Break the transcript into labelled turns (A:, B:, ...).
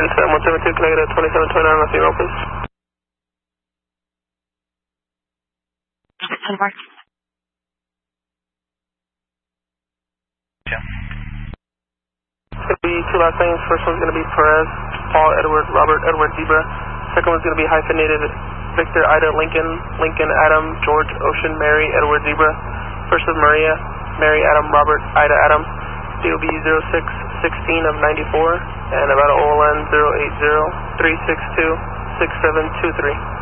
A: 172, can I get a 2729 on the zero, please?
B: Mark.
A: It's going to be two last names. First one's going to be Perez, Paul, Edward, Robert, Edward, Zebra. Second one's going to be hyphenated Victor, Ida, Lincoln, Lincoln, Adam, George, Ocean, Mary, Edward, Zebra. First is Maria, Mary, Adam, Robert, Ida, Adam. DOB 0616 of 94, and about OLN 080 362 6723.